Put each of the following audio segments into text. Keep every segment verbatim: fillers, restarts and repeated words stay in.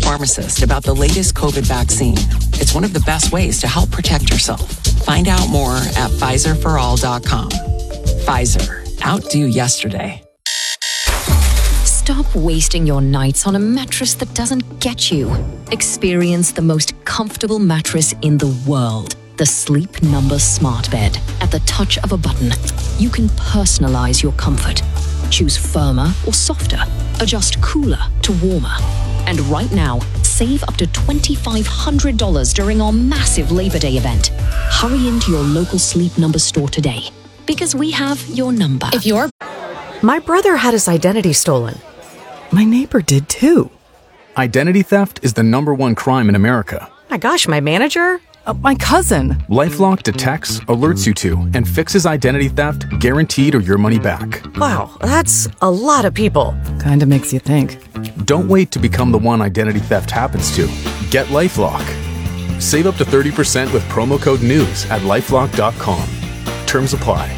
pharmacist about the latest COVID vaccine. It's one of the best ways to help protect yourself. Find out more at Pfizer for all dot com. Pfizer. Outdo yesterday. Stop wasting your nights on a mattress that doesn't get you. Experience the most comfortable mattress in the world. The Sleep Number Smart Bed. At the touch of a button, you can personalize your comfort. Choose firmer or softer. Adjust cooler to warmer. And right now, save up to twenty-five hundred dollars during our massive Labor Day event. Hurry into your local Sleep Number store today, because we have your number. If you're... My brother had his identity stolen. My neighbor did too. Identity theft is the number one crime in America. My gosh, my manager? Uh, my cousin. LifeLock detects, alerts you to, and fixes identity theft, guaranteed or your money back. Wow, that's a lot of people. Kinda makes you think. Don't wait to become the one identity theft happens to. Get LifeLock. Save up to thirty percent with promo code NEWS at lifelock dot com. Terms apply.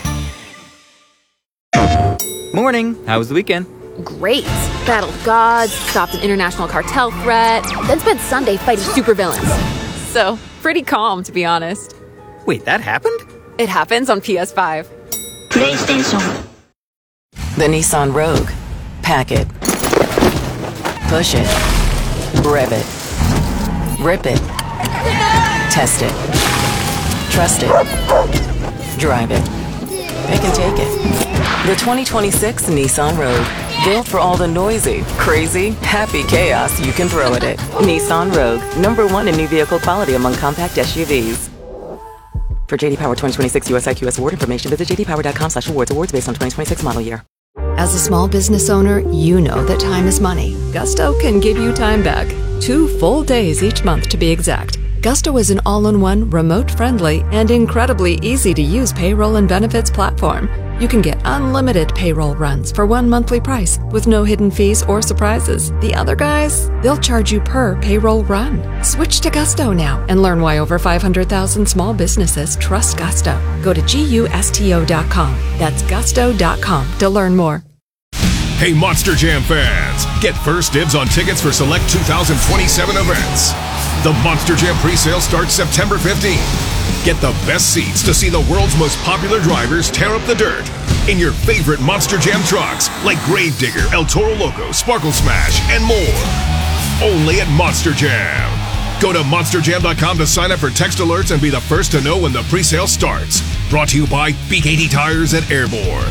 Morning. How was the weekend? Great. Battled gods, stopped an international cartel threat, then spent Sunday fighting supervillains. So, pretty calm, to be honest. Wait, that happened? It happens on P S five. PlayStation. The Nissan Rogue. Pack it. Push it. Rev it. Rip it. Test it. Trust it. Drive it. Pick and take it. The twenty twenty-six Nissan Rogue. Built for all the noisy, crazy, happy chaos you can throw at it. Nissan Rogue. Number one in new vehicle quality among compact S U Vs. For J D Power twenty twenty-six U S I Q S award information, visit j d power dot com slash awards. Awards based on twenty twenty-six model year. As a small business owner, you know that time is money. Gusto can give you time back. Two full days each month to be exact. Gusto is an all-in-one, remote-friendly, and incredibly easy-to-use payroll and benefits platform. You can get unlimited payroll runs for one monthly price with no hidden fees or surprises. The other guys, they'll charge you per payroll run. Switch to Gusto now and learn why over five hundred thousand small businesses trust Gusto. Go to gusto dot com. That's gusto dot com to learn more. Hey, Monster Jam fans! Get first dibs on tickets for select two thousand twenty-seven events. The Monster Jam pre-sale starts September fifteenth. Get the best seats to see the world's most popular drivers tear up the dirt in your favorite Monster Jam trucks like Gravedigger, El Toro Loco, Sparkle Smash, and more. Only at Monster Jam. Go to monster jam dot com to sign up for text alerts and be the first to know when the pre-sale starts. Brought to you by B K T Tires at Airborne.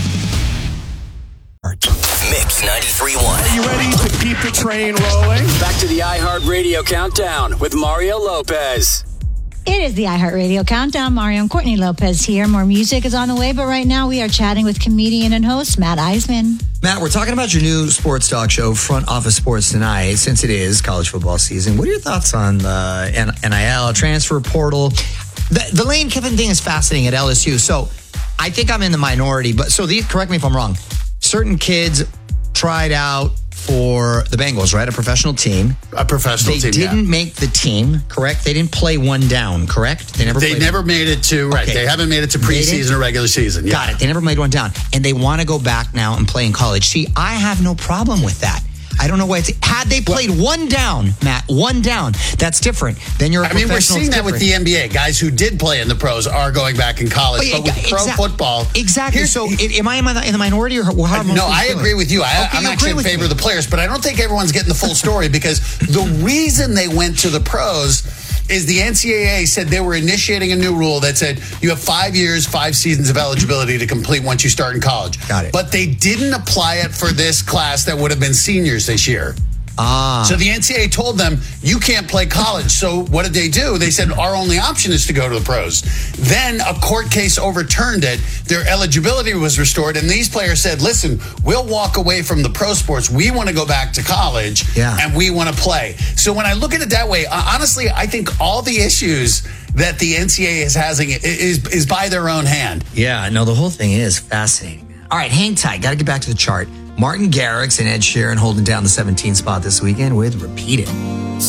Mix ninety-three point one. Are you ready to keep the train rolling? Back to the iHeartRadio Countdown with Mario Lopez. It is the iHeartRadio Countdown. Mario and Courtney Lopez here. More music is on the way, but right now we are chatting with comedian and host Matt Eisman. Matt, we're talking about your new sports talk show, Front Office Sports Tonight, since it is college football season. What are your thoughts on the N I L, transfer portal? The, the Lane Kiffin thing is fascinating at L S U. So I think I'm in the minority, but so these, correct me if I'm wrong. Certain kids tried out for the Bengals, right? A professional team. A professional they team, They didn't yeah. make the team, correct? They didn't play one down, correct? They never They played never one. made it to, right. Okay. They haven't made it to preseason or regular season. Yeah. Got it. They never made one down. And they want to go back now and play in college. See, I have no problem with that. I don't know why it's... Had they played well, one down, Matt, one down, that's different. Then you're a I mean, we're seeing that different. with the N B A. Guys who did play in the pros are going back in college. Oh, yeah, but with exa- pro football... Exactly. So am I in the minority or how am I No, I agree with you. I, okay, I'm you actually in favor me. of the players, but I don't think everyone's getting the full story because the reason they went to the pros is the N C double A said they were initiating a new rule that said you have five years, five seasons of eligibility to complete once you start in college. Got it. But they didn't apply it for this class that would have been seniors this year. Ah. So the N C double A told them, you can't play college. So what did they do? They said, our only option is to go to the pros. Then a court case overturned it. Their eligibility was restored. And these players said, listen, we'll walk away from the pro sports. We want to go back to college. Yeah. And we want to play. So when I look at it that way, honestly, I think all the issues that the N C double A is having is, is by their own hand. Yeah, no, the whole thing is fascinating. All right, hang tight. Got to get back to the chart. Martin Garrix and Ed Sheeran holding down the seventeenth spot this weekend with Repeat It.